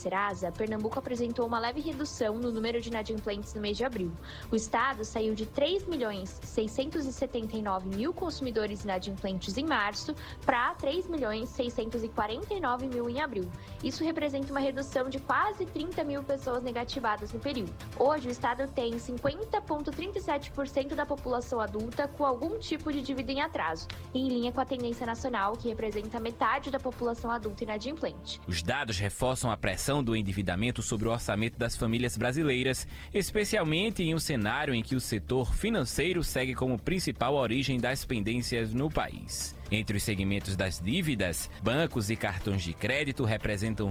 Serasa, Pernambuco apresentou uma leve redução no número de inadimplentes no mês de abril. O estado saiu de 3.679.000 consumidores inadimplentes em março para 3.649.000 em abril. Isso representa uma redução de quase 30 mil pessoas negativadas no período. Hoje, o estado tem 50,37% da população adulta com algum tipo de dívida em atraso, em linha com a tendência nacional, que representa metade da população adulta inadimplente. Os dados reforçam a pressão do endividamento sobre o orçamento das famílias brasileiras, especialmente em um cenário em que o setor financeiro segue como principal origem das pendências no país. Entre os segmentos das dívidas, bancos e cartões de crédito representam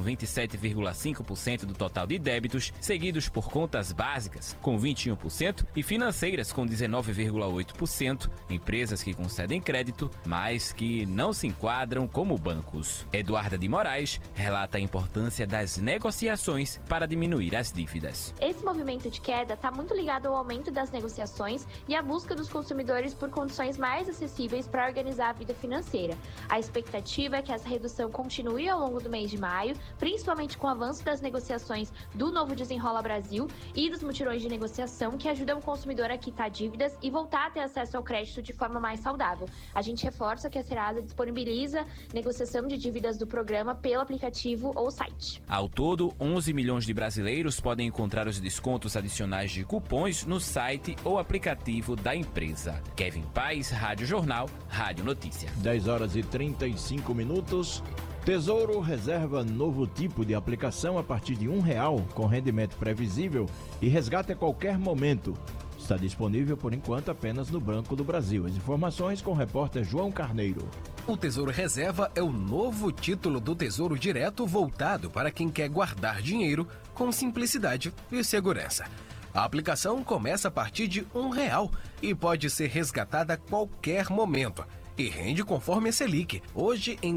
27,5% do total de débitos, seguidos por contas básicas, com 21%, e financeiras, com 19,8%, empresas que concedem crédito, mas que não se enquadram como bancos. Eduarda de Moraes relata a importância das negociações para diminuir as dívidas. Esse movimento de queda está muito ligado ao aumento das negociações e à busca dos consumidores por condições mais acessíveis para organizar a vida financeira. A expectativa é que essa redução continue ao longo do mês de maio, principalmente com o avanço das negociações do novo Desenrola Brasil e dos mutirões de negociação, que ajudam o consumidor a quitar dívidas e voltar a ter acesso ao crédito de forma mais saudável. A gente reforça que a Serasa disponibiliza negociação de dívidas do programa pelo aplicativo ou site. Ao todo, 11 milhões de brasileiros podem encontrar os descontos adicionais de cupons no site ou aplicativo da empresa. Kevin Paes, Rádio Jornal, Rádio Notícia. 10 horas e 35 minutos. Tesouro reserva novo tipo de aplicação a partir de R$1, com rendimento previsível e resgate a qualquer momento. Está disponível, por enquanto, apenas no Banco do Brasil. As informações com o repórter João Carneiro. O Tesouro Reserva é o novo título do Tesouro Direto voltado para quem quer guardar dinheiro com simplicidade e segurança. A aplicação começa a partir de R$1 e pode ser resgatada a qualquer momento. E rende conforme a Selic, hoje em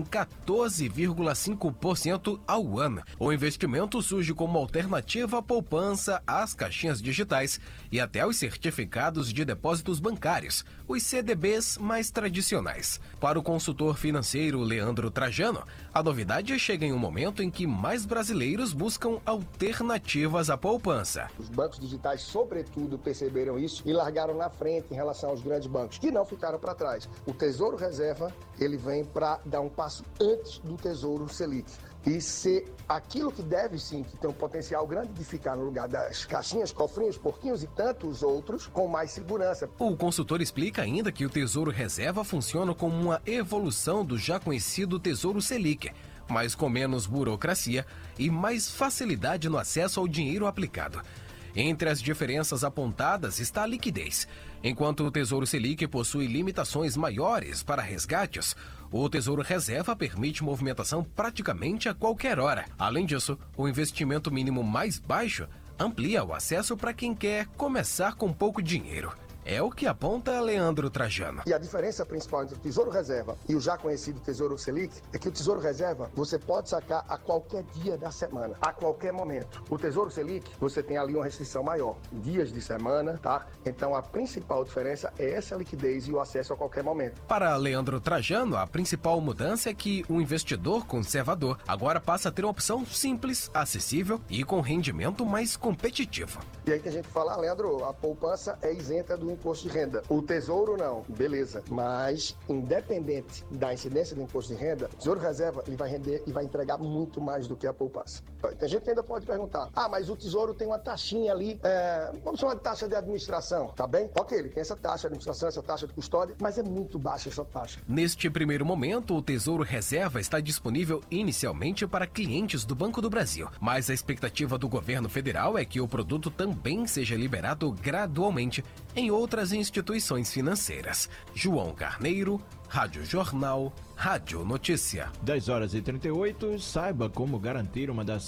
14,5% ao ano. O investimento surge como alternativa à poupança, às caixinhas digitais e até aos certificados de depósitos bancários, os CDBs mais tradicionais. Para o consultor financeiro Leandro Trajano, a novidade chega em um momento em que mais brasileiros buscam alternativas à poupança. Os bancos digitais, sobretudo, perceberam isso e largaram na frente em relação aos grandes bancos, que não ficaram para trás. O Tesouro Reserva, ele vem para dar um passo antes do Tesouro Selic e ser aquilo que deve sim, que tem um potencial grande de ficar no lugar das caixinhas, cofrinhos, porquinhos e tantos outros, com mais segurança. O consultor explica ainda que o Tesouro Reserva funciona como uma evolução do já conhecido Tesouro Selic, mas com menos burocracia e mais facilidade no acesso ao dinheiro aplicado. Entre as diferenças apontadas está a liquidez. Enquanto o Tesouro Selic possui limitações maiores para resgates, o Tesouro Reserva permite movimentação praticamente a qualquer hora. Além disso, o investimento mínimo mais baixo amplia o acesso para quem quer começar com pouco dinheiro. É o que aponta Leandro Trajano. E a diferença principal entre o Tesouro Reserva e o já conhecido Tesouro Selic é que o Tesouro Reserva você pode sacar a qualquer dia da semana, a qualquer momento. O Tesouro Selic, você tem ali uma restrição maior, dias de semana, tá? Então a principal diferença é essa liquidez e o acesso a qualquer momento. Para Leandro Trajano, a principal mudança é que o investidor conservador agora passa a ter uma opção simples, acessível e com rendimento mais competitivo. E aí tem gente que fala, Leandro, a poupança é isenta do imposto de renda. O Tesouro não, beleza. Mas, independente da incidência do imposto de renda, o Tesouro Reserva ele vai render e vai entregar muito mais do que a poupança. Tem gente que ainda pode perguntar, mas o Tesouro tem uma taxinha ali, vamos chamar de taxa de administração, tá bem? Ok, ele tem essa taxa de administração, essa taxa de custódia, mas é muito baixa essa taxa. Neste primeiro momento, o Tesouro Reserva está disponível inicialmente para clientes do Banco do Brasil, mas a expectativa do governo federal é que o produto também seja liberado gradualmente em outras instituições financeiras. João Carneiro, Rádio Jornal, Rádio Notícia. 10 horas e 38, saiba como garantir uma das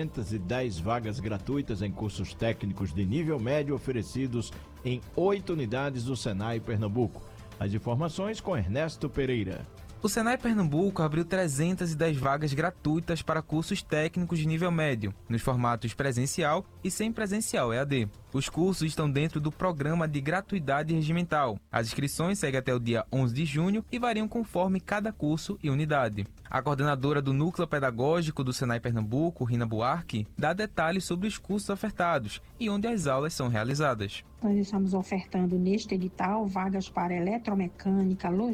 310 vagas gratuitas em cursos técnicos de nível médio oferecidos em 8 unidades do Senai Pernambuco. As informações com Ernesto Pereira. O Senai Pernambuco abriu 310 vagas gratuitas para cursos técnicos de nível médio, nos formatos presencial e semipresencial EAD. Os cursos estão dentro do programa de gratuidade regimental. As inscrições seguem até o dia 11 de junho e variam conforme cada curso e unidade. A coordenadora do Núcleo Pedagógico do Senai Pernambuco, Rina Buarque, dá detalhes sobre os cursos ofertados e onde as aulas são realizadas. Nós estamos ofertando neste edital vagas para eletromecânica, logística,